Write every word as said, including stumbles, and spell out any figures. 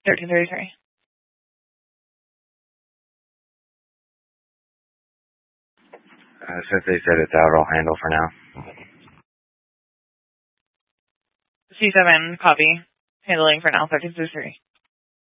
thirteen thirty-three. Uh, since they said it's out, I'll handle for now. C seven, copy. Handling for now, thirteen thirty-three.